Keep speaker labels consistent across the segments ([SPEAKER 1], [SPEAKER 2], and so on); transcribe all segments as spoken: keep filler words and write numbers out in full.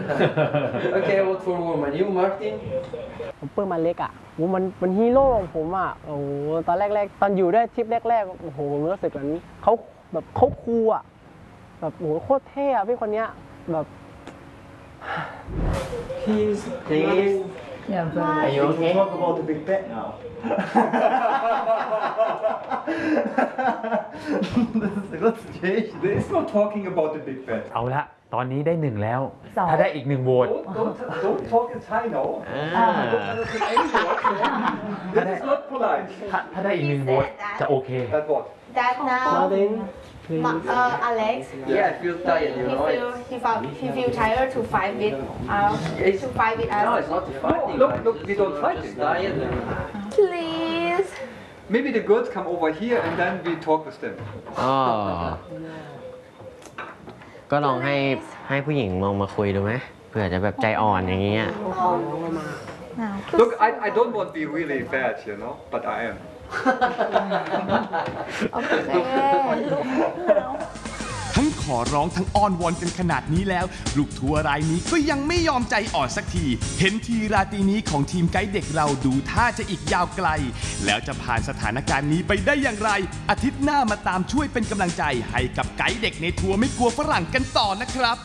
[SPEAKER 1] Okay, vote for woman. You, Martin?
[SPEAKER 2] ผมเปิ้ลมาเล็กอ่ะโหมันมันฮีโร่ของผมอ่ะโอ้โหตอนแรกๆตอนอยู่ได้ทริปแรกๆโอ้โหผมรู้สึกเหมือนเขาแบบเขาคูลอ่ะแบบโอ้โหโคตรเท่อะพี่คนเนี้ยแบบ
[SPEAKER 1] Please, please.
[SPEAKER 3] Yeah, but
[SPEAKER 1] Are you okay?
[SPEAKER 4] Talk about the big bet now. What's the situation?
[SPEAKER 5] There is no talking about the big bet.
[SPEAKER 6] เอาละตอนนี้ได้หนึ่งแล้ว
[SPEAKER 3] สอง
[SPEAKER 6] ถ้าได้อีกหนึ่งโหวต
[SPEAKER 5] Don't, don't, don't talk in Thai now. I don't understand any word. This is not polite.
[SPEAKER 6] ถ้าถ้าได้อีกหนึ่งโหวตจะโอเค
[SPEAKER 5] That what?
[SPEAKER 7] That now,
[SPEAKER 2] Martin please
[SPEAKER 7] Ma- uh, Alex,
[SPEAKER 1] Yeah, I feel tired, you
[SPEAKER 7] he
[SPEAKER 1] know.
[SPEAKER 7] feel he felt he feel tired to fight with uh, to fight with
[SPEAKER 1] No,
[SPEAKER 7] us.
[SPEAKER 1] it's not fighting.
[SPEAKER 5] look,
[SPEAKER 1] I'm
[SPEAKER 5] look,
[SPEAKER 1] just-
[SPEAKER 5] we don't fight
[SPEAKER 1] just
[SPEAKER 5] it.
[SPEAKER 1] tired.
[SPEAKER 7] Please.
[SPEAKER 5] Maybe the girls come over here and then we talk with them.
[SPEAKER 8] อ๋อก็ลองให้ให้ผู้หญิงลองมาคุยดูไหมเผื่อจะแบบใจอ่อนอย่างเงี้ย
[SPEAKER 7] Now,
[SPEAKER 5] Look, I, I don't want to be really bad, you know, but I am.
[SPEAKER 7] okay.
[SPEAKER 9] ทั้งขอร้องทั้งอ้อนวอนกันขนาดนี้แล้ว ลูกทัวร์รายนี้ก็ยังไม่ยอมใจอ่อนสักที เห็นทีราตรีนี้ของทีมไกด์เด็กเราดูท่าจะอีกยาวไกล แล้วจะผ่านสถานการณ์นี้ไปได้อย่างไร อาทิตย์หน้ามาตามช่วยเป็นกำลังใจให้กับไกด์เด็กในทัวร์ไม่กลัวฝรั่งกันต่อนะครับ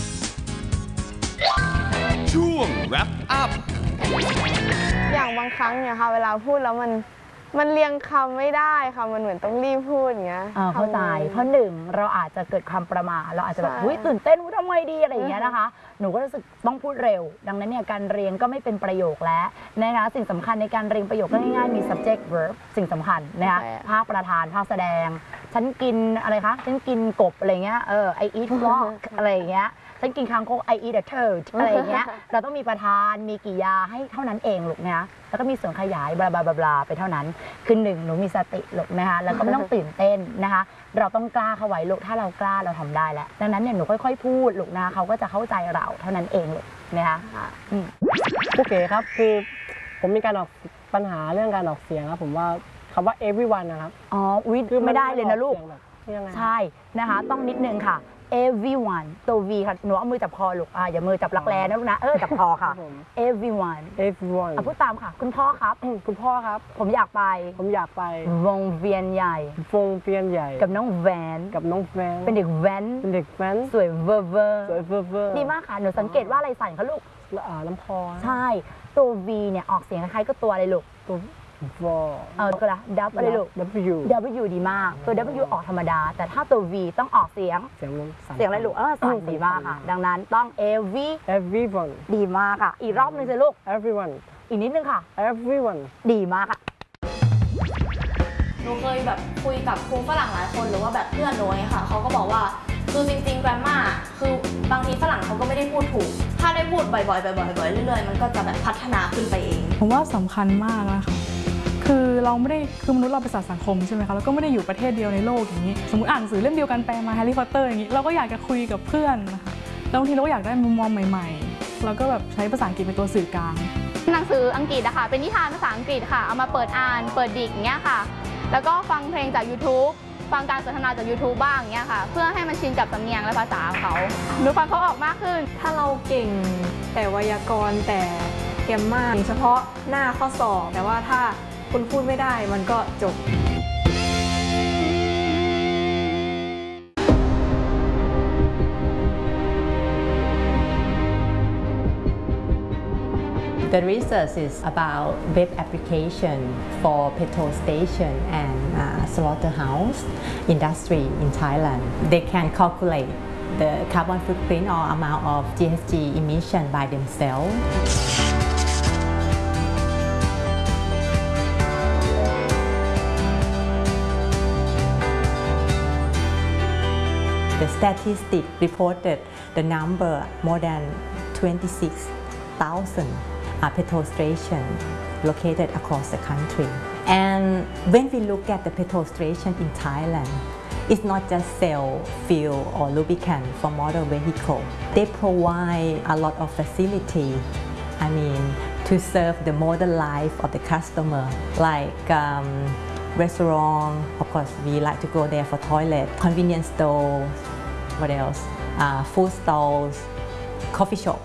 [SPEAKER 9] ช่วง wrap up
[SPEAKER 10] อย่างบางครั้งเนี่ยค่ะเวลาพูดแล้วมันมันเรียงคำไม่ได้ค่ะมันเหมือนต้องรีบพูดอย่างเงี้ย
[SPEAKER 3] อ่าเข้าใจเพราะหนึ่งเราอาจจะเกิดความประมาทเราอาจจะแบบ
[SPEAKER 10] ใช่
[SPEAKER 3] อุ้ยตื่นเต้นอุ๊ยทำไงดีอะไรอย่างเงี้ยนะคะหนูก็รู้สึกต้องพูดเร็ว ดังนั้นเนี่ยการเรียงก็ไม่เป็นประโยคแล้วนะคะสิ่งสำคัญในการเรียงประโยคก็ง่ายๆมี subject verb สิ่งสำคัญนะคะภาคประธานภาคแสดง ฉันกินอะไรคะฉันกินกบอะไรเงี้ยเออ I eat frog อะไรอย่างเงี้ยฉันกินคางคก I eat a turd อะไรอย่างเงี้ยเราต้องมีประธานมีกิริยาให้เท่านั้นเองลูกนะแล้วก็มีส่วนขยายบลาบลาบลาบลาไปเท่านั้นคือหนึ่งหนูมีสติลูกนะคะแล้วก็ไม่ต้องตื่นเต้นนะคะเราต้องกล้าเข้าไว้ลูกถ้าเรากล้าเราทำได้แล้วดังนั้นเนี่ยหนูค่อยๆพูดลูกนะเขาก็จะเข้าใจเราเท่านั้นเองลูกนะคะอืม
[SPEAKER 2] โอเคครับคือผมมีการออกปัญหาเรื่องการออกเสียงครับผมว่าคำว่า everyone นะครับ
[SPEAKER 3] อ๋ออุ๊ย
[SPEAKER 2] คือ
[SPEAKER 3] ไม่ได้เลยนะลูก
[SPEAKER 2] ออสีงแบบยังไง
[SPEAKER 3] ใช่นะคะต้องนิดนึงค่ะ everyone ตัว V ค่ะหนูเอามือจับคอลูกอ่าอย่ามือจับรักแร้นะลูกนะเออจับคอค่ะ
[SPEAKER 2] ครับผม
[SPEAKER 3] everyone
[SPEAKER 2] everyone
[SPEAKER 3] อ่ะพูดตามค่ะคุณพ่อครับ
[SPEAKER 2] คุณพ่อครับ
[SPEAKER 3] ผมอยากไป
[SPEAKER 2] ผมอยากไป
[SPEAKER 3] วงเวียนใหญ่
[SPEAKER 2] วงเวียนใหญ่
[SPEAKER 3] กับน้องแวน
[SPEAKER 2] กับน้องแฟน
[SPEAKER 3] เป็นเด็กแว้น
[SPEAKER 2] เป็นเด็กแว้น
[SPEAKER 3] สวยเวอร์เวอร์
[SPEAKER 2] สวยเวอร์เวอร์
[SPEAKER 3] ดีมากค่ะหนูสังเกตว่าอะไรสั่นคะลูก
[SPEAKER 2] แล้วอ่าน้ำพอ
[SPEAKER 3] ใช่ตัว V เนี่ยออกเสียงคล้ายๆก็ตัวอะไรลูก
[SPEAKER 2] ตัววอ
[SPEAKER 3] เออก็ละ W อะไรลูก
[SPEAKER 2] W
[SPEAKER 3] W ดีมากตัว W ออกธรรมดา แต่ถ้าตัว V ต้องออกเสียง
[SPEAKER 2] เสียงมันสั่น
[SPEAKER 3] เสียงอะไรลูกเออสั่นดีมากค่ะ ดังนั้นต้อง every
[SPEAKER 2] everyone
[SPEAKER 3] ดีมากค่ะ อีกรอบหนึงสิลูก
[SPEAKER 2] everyone
[SPEAKER 3] อีกนิดนึงค่ะ
[SPEAKER 2] everyone
[SPEAKER 3] ดีมากค่ะ
[SPEAKER 7] หนูเคยแบบคุยกับครูฝรั่งหลายคนหรือว่าแบบเพื่อนหนูไงค่ะเขาก็บอกว่าคือจริงๆแกรมมาคือบางทีฝรั่งเขาก็ไม่ได้พูดถูก ถ้าได้พูดบ่อยๆบ่อยๆบ่อยๆเรื่อยๆมันก็จะแบบพัฒนาขึ้นไปเอง
[SPEAKER 11] ผมว่าสำคัญมากนะคะคือเราไม่ได้คือมนุษย์เราเป็นสัตว์สังคมใช่ไหมคะแล้วก็ไม่ได้อยู่ประเทศเดียวในโลกอย่างนี้สมมติอ่านหนังสือเล่มเดียวกันแปลมาแฮร์รี่พอตเตอร์อย่างนี้เราก็อยากจะคุยกับเพื่อนนะคะแล้วบางทีเราก็อยากได้มุมมองใหม่ๆเราก็แบบใช้ภาษาอังกฤษเป็นตัวสื่อกลาง
[SPEAKER 10] หนังสืออังกฤษนะคะเป็นนิทานภาษาอังกฤษค่ะเอามาเปิดอ่านเปิดดิกอย่างเงี้ยค่ะแล้วก็ฟังเพลงจาก YouTube ฟังการสนทนาจาก YouTube บ้างอย่างเงี้ยค่ะเพื่อให้มันชินกับสำเนียงและภาษาของเขาหนูฟังเขาออกมากขึ้น
[SPEAKER 12] ถ้าเราเก่งแต่ไวยากรณ์แต่แกมมาเฉพาะหน้าข้อสอบแต่ว่าถ้าคุณพูดไม่ได้มันก็จบ
[SPEAKER 13] The research is about web application for petrol station and uh, slaughterhouse industry in Thailand. They can calculate the carbon footprint or amount of G H G emission by themselves. The statistic reported the number more than twenty-six thousand uh, petrol stations located across the country. And when we look at the petrol station in Thailand, it's not just sell fuel or lubricant for motor vehicle. They provide a lot of facility, I mean, to serve the modern life of the customer, like um, restaurant, of course, we like to go there for toilet, convenience stores, what else, uh, food stalls, coffee shop.